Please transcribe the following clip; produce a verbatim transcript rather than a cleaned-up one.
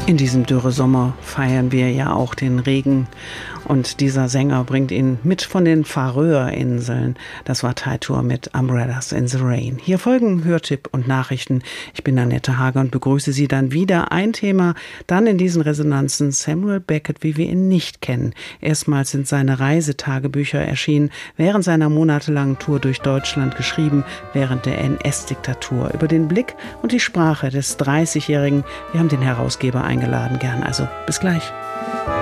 In diesem Dürresommer feiern wir ja auch den Regen und dieser Sänger bringt ihn mit von den Färöerinseln. Das war Teitur mit Umbrellas in the Rain. Hier folgen Hörtipp und Nachrichten. Ich bin Annette Hager und begrüße Sie dann wieder. Ein Thema, dann in diesen Resonanzen Samuel Beckett, wie wir ihn nicht kennen. Erstmals sind seine Reisetagebücher erschienen, während seiner monatelangen Tour durch Deutschland geschrieben, während der N S-Diktatur. Über den Blick und die Sprache des dreißigjährigen. Wir haben den Herausgeber eingeladen, gern. Also bis gleich.